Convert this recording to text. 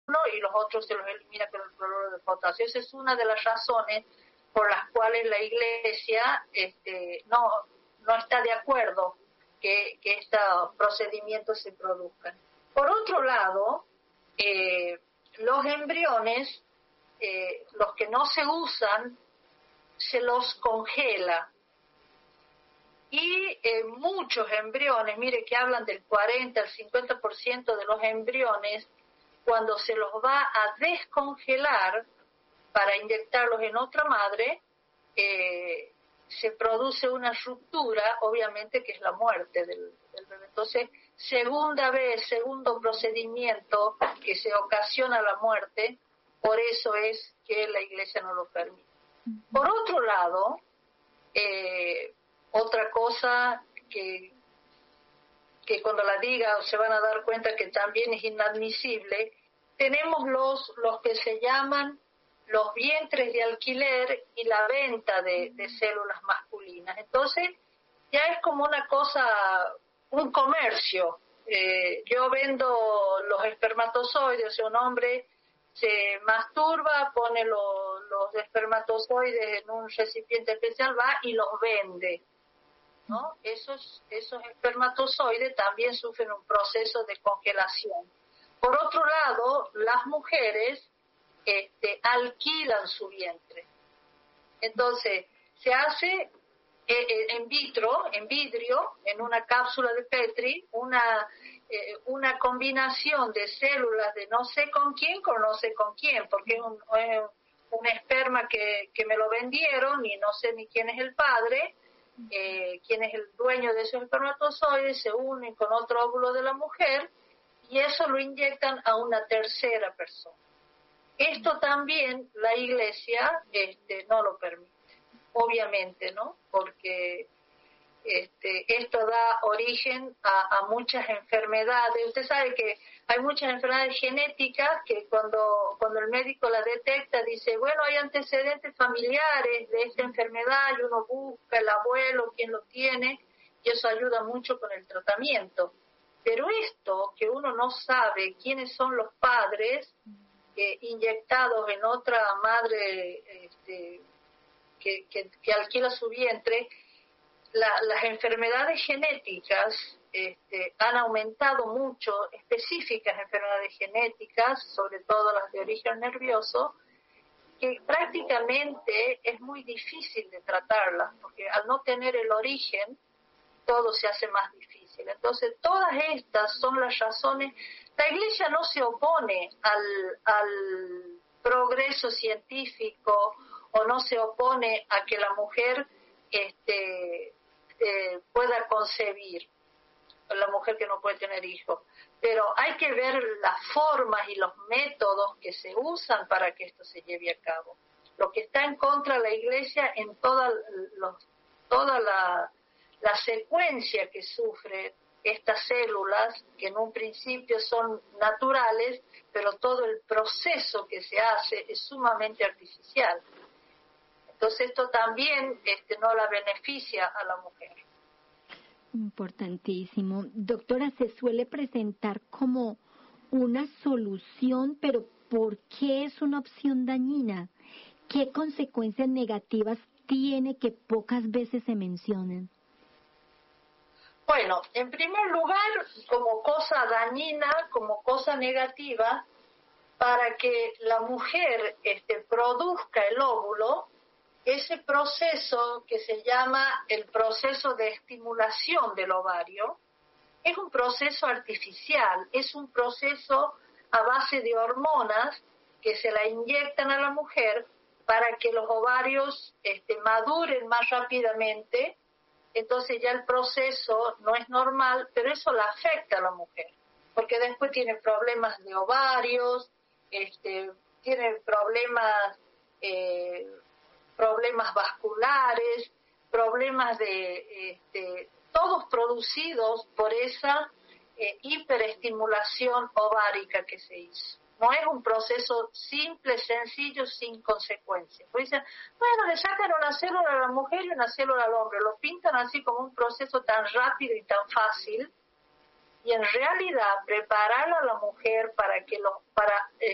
y los otros se los elimina con el cloruro de potasio. Esa es una de las razones por las cuales la Iglesia no está de acuerdo que estos procedimientos se produzcan. Por otro lado, los embriones, los que no se usan, se los congela. Y muchos embriones, mire que hablan del 40 al 50% de los embriones, cuando se los va a descongelar para inyectarlos en otra madre, se produce una ruptura, obviamente que es la muerte del bebé. Entonces, segundo procedimiento que se ocasiona la muerte, por eso es que la Iglesia no lo permite. Por otro lado, otra cosa que cuando la diga se van a dar cuenta que también es inadmisible, tenemos los que se llaman los vientres de alquiler y la venta de células masculinas. Entonces, ya es como una cosa, un comercio. Yo vendo los espermatozoides, o sea, un hombre se masturba, pone los espermatozoides en un recipiente especial, va y los vende, ¿no? Esos espermatozoides también sufren un proceso de congelación. Por otro lado, las mujeres alquilan su vientre. Entonces, se hace en vitro, en vidrio, en una cápsula de Petri, una combinación de células de no sé con quién con no sé con quién, porque es un esperma que me lo vendieron y no sé ni quién es el padre, quién es el dueño de esos espermatozoides, se unen con otro óvulo de la mujer y eso lo inyectan a una tercera persona. Esto también la Iglesia no lo permite, obviamente, ¿no? Porque esto da origen a muchas enfermedades. Usted sabe que hay muchas enfermedades genéticas que cuando el médico la detecta dice, bueno, hay antecedentes familiares de esta enfermedad y uno busca el abuelo, quién lo tiene, y eso ayuda mucho con el tratamiento. Pero esto, que uno no sabe quiénes son los padres inyectados en otra madre que alquila su vientre, las enfermedades genéticas han aumentado mucho, específicas enfermedades genéticas, sobre todo las de origen nervioso, que prácticamente es muy difícil de tratarlas, porque al no tener el origen, todo se hace más difícil. Entonces, todas estas son las razones. La Iglesia no se opone al progreso científico o no se opone a que la mujer pueda concebir, la mujer que no puede tener hijos, pero hay que ver las formas y los métodos que se usan para que esto se lleve a cabo. Lo que está en contra de la Iglesia en toda la secuencia que sufren estas células, que en un principio son naturales, pero todo el proceso que se hace es sumamente artificial. Entonces esto también no la beneficia a la mujer. Importantísimo. Doctora, se suele presentar como una solución, pero ¿por qué es una opción dañina? ¿Qué consecuencias negativas tiene que pocas veces se mencionan? Bueno, en primer lugar, como cosa dañina, como cosa negativa, para que la mujer produzca el óvulo, ese proceso que se llama el proceso de estimulación del ovario, es un proceso artificial, es un proceso a base de hormonas que se la inyectan a la mujer para que los ovarios maduren más rápidamente. Entonces ya el proceso no es normal, pero eso la afecta a la mujer, porque después tiene problemas de ovarios, tiene problemas vasculares, problemas todos producidos por esa hiperestimulación ovárica que se hizo. No es un proceso simple, sencillo, sin consecuencias. Pues dicen, bueno, le sacan una célula a la mujer y una célula al hombre. Lo pintan así como un proceso tan rápido y tan fácil. Y en realidad, preparar a la mujer para